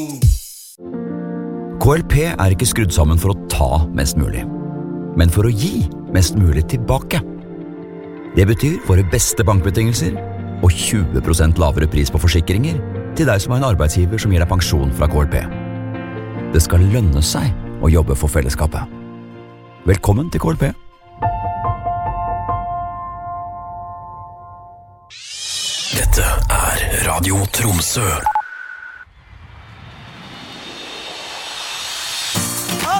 KLP er ikke skrudd sammen for å ta mest mulig, men for å gi mest mulig tilbake. Det betyr våre beste bankbetingelser og 20% lavere pris på forsikringer til deg som har en arbeidsgiver som gir deg pensjon fra KLP. Det skal lønne seg å jobbe for fellesskapet. Velkommen til KLP. Dette er Radio Tromsø.